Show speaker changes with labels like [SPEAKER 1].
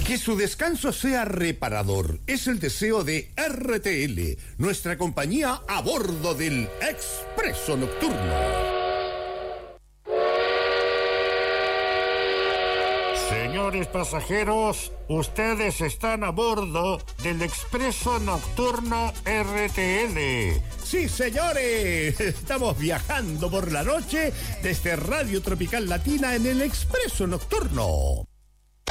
[SPEAKER 1] Que su descanso sea reparador es el deseo de RTL, nuestra compañía a bordo del Expreso Nocturno.
[SPEAKER 2] Señores pasajeros, ustedes están a bordo del Expreso Nocturno RTL.
[SPEAKER 1] Sí, señores, estamos viajando por la noche desde Radio Tropical Latina en el Expreso Nocturno.